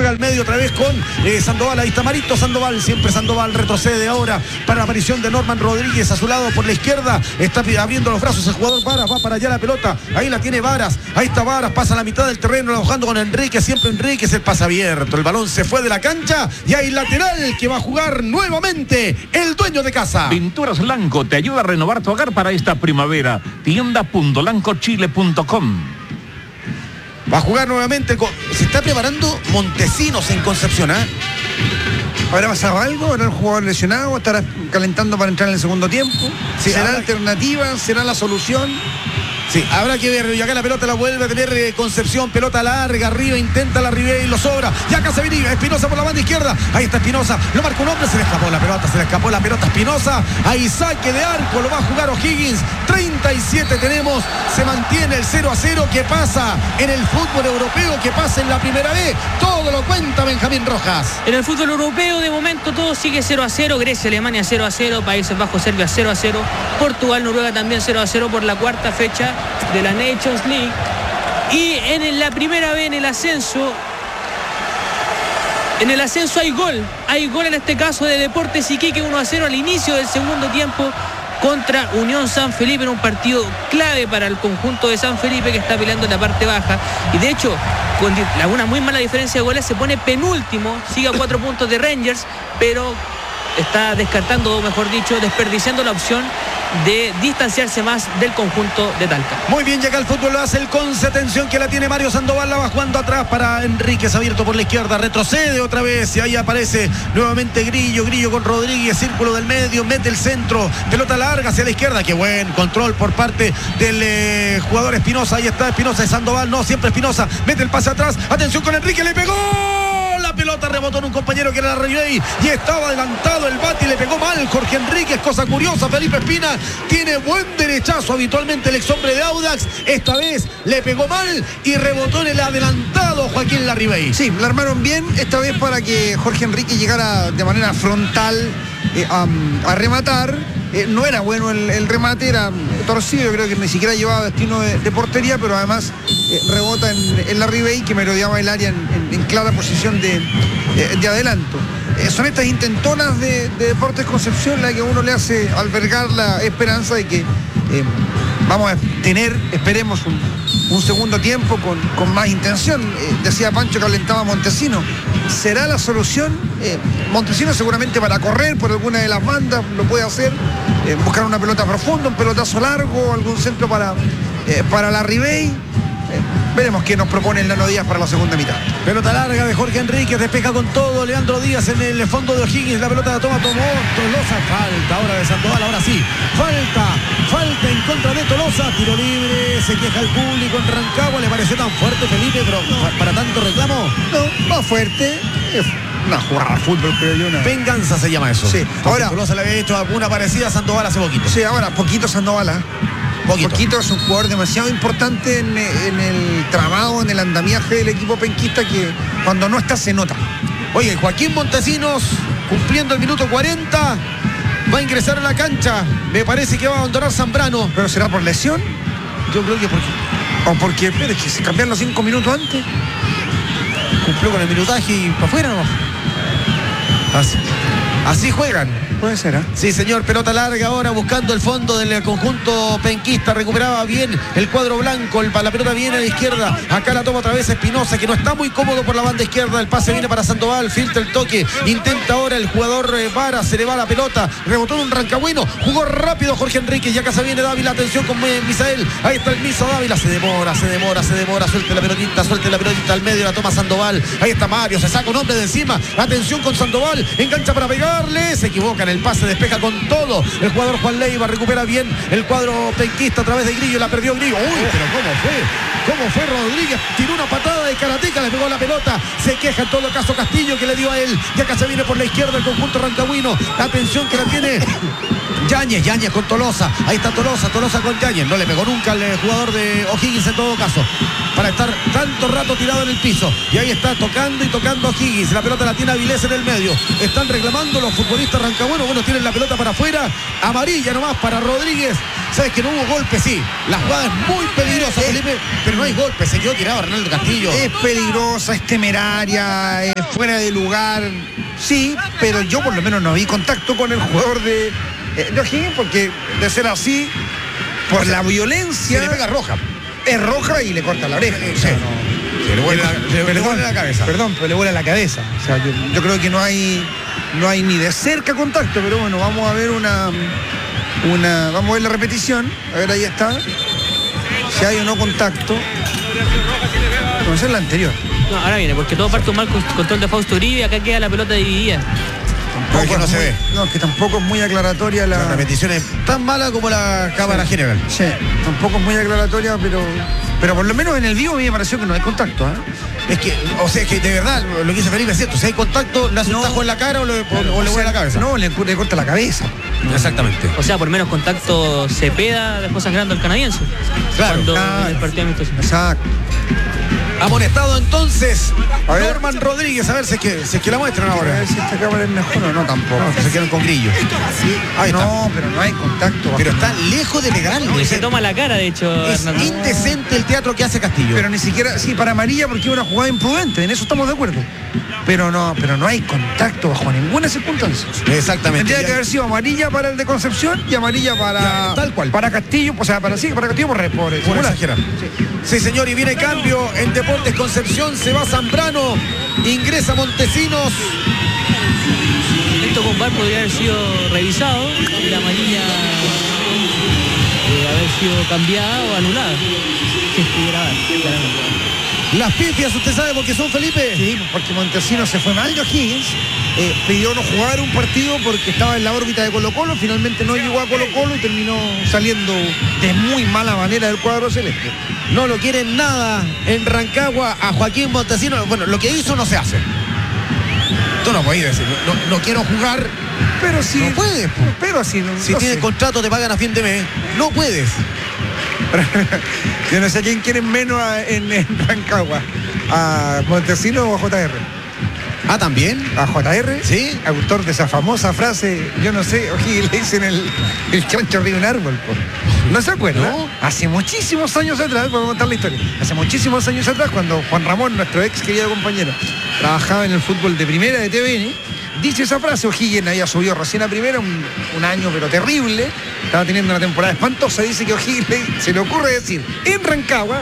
juega al medio otra vez con Sandoval. Ahí está Marito Sandoval, siempre Sandoval retrocede ahora para la aparición de Norman Rodríguez a su lado por la izquierda. Está abriendo los brazos el jugador Varas, va para allá la pelota. Ahí la tiene Varas, ahí está Varas, pasa a la mitad del terreno, trabajando con Enrique, siempre Enrique, el pase abierto. El balón se fue de la cancha y hay lateral que va a jugar nuevamente el dueño de casa. Pinturas Lanco te ayuda a renovar tu hogar para esta primavera. Tienda.lancochile.com. Va a jugar nuevamente. Se está preparando Montesinos en Concepción, ¿eh? ¿Habrá pasado algo? ¿Habrá un jugador lesionado? ¿Estará calentando para entrar en el segundo tiempo? Sí, ¿será la alternativa? ¿Será la solución? Sí, habrá que ver. Y acá la pelota la vuelve a tener Concepción. Pelota larga, arriba, intenta la Ribey, lo sobra. Y acá se viene Espinosa por la banda izquierda. Ahí está Espinosa, lo marca un hombre, se le escapó la pelota a Espinosa. Ahí saque de arco, lo va a jugar O'Higgins. 37 tenemos, se mantiene el 0-0. ¿Qué pasa en el fútbol europeo? ¿Qué pasa en la primera B? Todo lo cuenta Benjamín Rojas. En el fútbol europeo de momento todo sigue 0-0. Grecia, Alemania 0-0, Países Bajos, Serbia 0-0, Portugal, Noruega también 0-0 por la cuarta fecha de la Nations League. Y en la primera vez en el ascenso hay gol en este caso de Deportes Iquique, 1-0 al inicio del segundo tiempo contra Unión San Felipe, en un partido clave para el conjunto de San Felipe, que está peleando en la parte baja, y de hecho con una muy mala diferencia de goles se pone penúltimo, sigue a 4 puntos de Rangers, pero está descartando, mejor dicho, desperdiciando la opción de distanciarse más del conjunto de Talca. Muy bien, llega el fútbol, lo hace el Conce, atención que la tiene Mario Sandoval, la va jugando atrás para Enríquez, abierto por la izquierda, retrocede otra vez y ahí aparece nuevamente Grillo con Rodríguez, círculo del medio, mete el centro, pelota larga hacia la izquierda, qué buen control por parte del jugador Espinosa, ahí está Espinosa de Sandoval, no, siempre Espinosa, mete el pase atrás, atención con Enrique, le pegó. La pelota rebotó en un compañero que era la Ribey y estaba adelantado el bate y le pegó mal Jorge Enríquez, cosa curiosa. Felipe Espina tiene buen derechazo habitualmente el ex hombre de Audax, esta vez le pegó mal y rebotó en el adelantado Joaquín Larribey. Sí, la armaron bien esta vez para que Jorge Enríquez llegara de manera frontal a rematar. No era bueno el remate, era torcido, yo creo que ni siquiera llevaba destino de portería, pero además rebota en la Ribey, que merodeaba el área en clara posición de adelanto. Son estas intentonas de Deportes Concepción la que uno le hace albergar la esperanza de que vamos a tener, esperemos, un segundo tiempo con más intención. Decía Pancho que alentaba Montesino. ¿Será la solución? Montesino seguramente para correr por alguna de las bandas lo puede hacer, buscar una pelota profunda, un pelotazo largo, algún centro para la Ribey. Veremos qué nos propone el Nano Díaz para la segunda mitad. Pelota larga de Jorge Enríquez, despeja con todo Leandro Díaz en el fondo de O'Higgins, la pelota la tomó Tolosa, falta ahora de Sandoval, ahora sí, falta en contra de Tolosa, tiro libre, se queja el público en Rancagua, le pareció tan fuerte Felipe, pero para tanto reclamo. No, más fuerte, una jugada de fútbol, creo yo. Venganza se llama eso. Sí, ahora Tolosa le había hecho alguna parecida a Sandoval hace poquito. Sí, ahora, poquito Sandoval, Poquito es un jugador demasiado importante en el tramado, en el andamiaje del equipo penquista, que cuando no está se nota. Oye, Joaquín Montesinos, cumpliendo el minuto 40, va a ingresar a la cancha. Me parece que va a abandonar Zambrano. ¿Pero será por lesión? Yo creo que porque es que se cambiaron los 5 minutos antes. Cumplió con el minutaje y para afuera, ¿no? Así juegan. Puede ser, Sí, señor, pelota larga ahora buscando el fondo del conjunto penquista, recuperaba bien el cuadro blanco, la pelota viene a la izquierda, acá la toma otra vez Espinosa, que no está muy cómodo por la banda izquierda, el pase viene para Sandoval, filtra el toque, intenta ahora el jugador Vara, se le va la pelota, rebotó en un rancagüino, jugó rápido Jorge Enríquez y acá se viene Dávila, atención con Misael, ahí está el Miso Dávila, se demora, suelte la pelotita al medio, la toma Sandoval, ahí está Mario, se saca un hombre de encima, atención con Sandoval, engancha para pegarle, se equivoca en el pase, despeja con todo el jugador Juan Leiva, recupera bien el cuadro penquista a través de Grillo, la perdió Grillo, pero cómo fue Rodríguez, tiró una patada de karateca, le pegó la pelota, se queja en todo caso Castillo, que le dio a él, y acá se viene por la izquierda el conjunto rancagüino, atención que la tiene Yáñez con Tolosa, ahí está Tolosa con Yáñez, no le pegó nunca al jugador de O'Higgins en todo caso, para estar tanto rato tirado en el piso, y ahí está tocando O'Higgins, la pelota la tiene Avilés en el medio, están reclamando los futbolistas rancagüenos, tienen la pelota para afuera, amarilla nomás para Rodríguez, sabes que no hubo golpe, sí, la jugada es muy peligrosa, Felipe, pero no hay golpe, se quedó tirado Arnaldo Castillo. Es peligrosa, es temeraria, es fuera de lugar, sí, pero yo por lo menos no vi contacto con el jugador de O'Higgins, porque de ser así, por la violencia, Se le pega roja. es roja y le corta la oreja. O sea, Sí. no- Se le vuelve la cabeza. Perdón, pero le vuela la cabeza. O sea, yo creo que no hay ni de cerca contacto, pero bueno, vamos a ver vamos a ver la repetición. A ver, ahí está. Si hay o no contacto. No, esa es la anterior. No, ahora viene, porque todo parte un mal control de Fausto Uribe y acá queda la pelota dividida. No, es que no se ve. No, es que tampoco es muy aclaratoria La repetición es tan mala como la cámara general. Sí, tampoco es muy aclaratoria, pero por lo menos en el vivo a mí me pareció que no hay contacto, ¿eh? Es que, o sea, es que de verdad, lo que dice Felipe es cierto. Si hay contacto, le hace un tajo en la cara o le vuela la cabeza. No, le corta la cabeza. Exactamente. O sea, por menos contacto Cepeda, después sangrando al canadiense. Claro. Cuando Claro. en el partido amistoso. Exacto. Amonestado entonces A ver. Norman Rodríguez. A ver si es que la muestran A ahora. ver si esta cámara es mejor o no, tampoco. No, que se quedan con grillos. Ahí está. No, pero no hay contacto. Pero está lejos de legal. Y se toma la cara, de hecho, Es Hernando. indecente el teatro que hace Castillo. Pero ni siquiera, sí, para amarilla porque es una jugada imprudente, en eso estamos de acuerdo. Pero no hay contacto bajo ninguna circunstancia. Exactamente. Tendría que haber sido amarilla para el de Concepción y amarilla para Ya, tal cual. para Castillo, o sea, para Castillo por Por simular. exagerar. Sí, señor, y viene cambio en Deportes Concepción. Se va Zambrano, ingresa Montesinos. Esto con VAR podría haber sido revisado y la amarilla haber sido cambiada o anulada. Si estuviera VAR, claramente. Las pifias, usted sabe por qué son, Felipe. Sí, porque Montesinos se fue mal de O'Higgins, pidió no jugar un partido porque estaba en la órbita de Colo-Colo, finalmente no llegó a Colo-Colo y terminó saliendo de muy mala manera del cuadro celeste. No lo quieren nada en Rancagua a Joaquín Montesinos. Bueno, lo que hizo no se hace. Tú no puedes decir, no quiero jugar. Pero sí, No puedes, po. pero sí, Si no tienes sé. contrato, te pagan a fin de mes. No puedes. Yo no sé a quién quieren menos en Rancagua, a Montesinos o a JR. Ah, ¿también? A JR, ¿Sí? autor de esa famosa frase, yo no sé, O'Higgins le dicen el chancho arriba de un árbol, po. ¿No se acuerda? No. Hace muchísimos años atrás, voy a contar la historia, hace muchísimos años atrás, cuando Juan Ramón, nuestro ex querido compañero, trabajaba en el fútbol de primera de TVN, dice esa frase. O'Higgins había subido recién a primera, un año pero terrible, estaba teniendo una temporada espantosa, dice que O'Higgins se le ocurre decir, en Rancagua,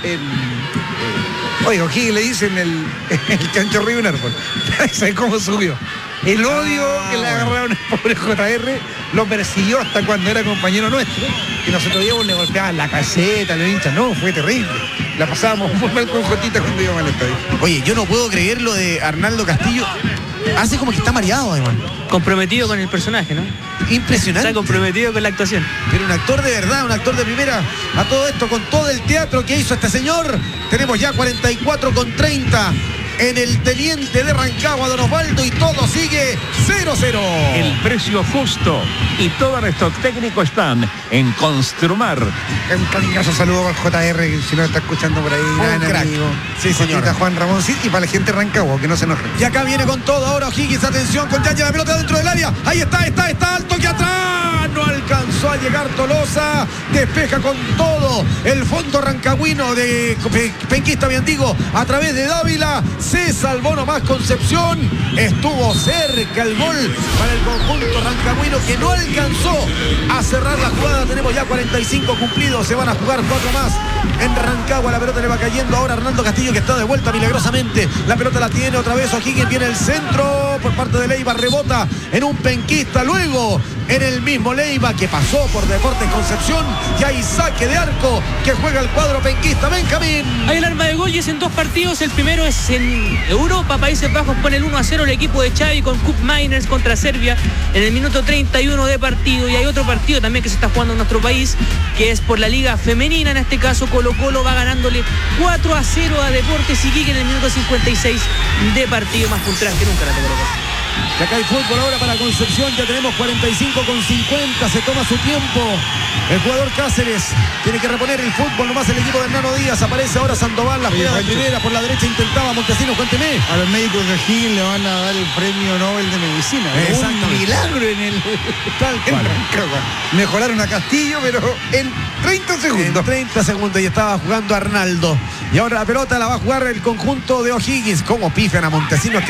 oiga, O'Higgins le dicen el chancho arriba de un árbol. ¿Sabes cómo subió? El odio que le agarraron al pobre JR lo persiguió hasta cuando era compañero nuestro, que nosotros íbamos, le golpeaban la caseta, le hinchas, no, fue terrible. La pasábamos muy mal con Jotita cuando íbamos al estadio. Oye, yo no puedo creer lo de Arnaldo Castillo. Hace como que está mareado, además. Comprometido con el personaje, ¿no? Impresionante. Está comprometido con la actuación. Pero un actor de verdad, un actor de primera. A todo esto, con todo el teatro que hizo este señor, tenemos ya 44:30 en el Teniente de Rancagua, Don Osvaldo, y todo sigue 0-0. El precio justo y todo nuestro técnico están en Construmar. Un cariñoso saludo al JR, que si no está escuchando por ahí, gran crack. amigo. Sí, señor. Jotita, Juan Ramón, sí, y para la gente de Rancagua, que no se enoje. Y acá viene con todo ahora O'Higgins, atención, con Yanya, la pelota dentro del área. Ahí está, alto que atrás. No alcanzó a llegar Tolosa. Despeja con todo el fondo rancagüino de penquista, bien digo, a través de Dávila. Se salvó nomás Concepción. Estuvo cerca el gol para el conjunto rancagüino, que no alcanzó a cerrar la jugada. Tenemos ya 45 cumplidos. Se van a jugar 4 más en Rancagua. La pelota le va cayendo ahora a Hernando Castillo, que está de vuelta milagrosamente. La pelota la tiene otra vez O'Higgins. Viene el centro por parte de Leiva. Rebota en un penquista. Luego en el mismo Leiva, que pasó por Deportes Concepción. Y hay saque de arco que juega el cuadro penquista. Benjamín. Hay el arma de gol y es en 2 partidos. El primero es en Europa. Países Bajos pone el 1-0 el equipo de Xavi con Cup Miners contra Serbia en el minuto 31 de partido. Y hay otro partido también que se está jugando en nuestro país, que es por la Liga Femenina. En este caso Colo-Colo va ganándole 4-0 a Deportes Iquique en el minuto 56 de partido. Más puntual que nunca la Colo-Colo. Y acá hay fútbol ahora para Concepción. Ya tenemos 45:50. Se toma su tiempo el jugador Cáceres. Tiene que reponer el fútbol nomás el equipo de Hernando Díaz. Aparece ahora Sandoval. La jugada de primera por la derecha intentaba Montesinos. Cuénteme. A los médicos de O'Higgins le van a dar el premio Nobel de Medicina. Exactamente. Un milagro en el Tal en cual. Rancagua. Mejoraron a Castillo, pero en 30 segundos. En 30 segundos y estaba jugando Arnaldo. Y ahora la pelota la va a jugar el conjunto de O'Higgins. Como pifian a Montesinos.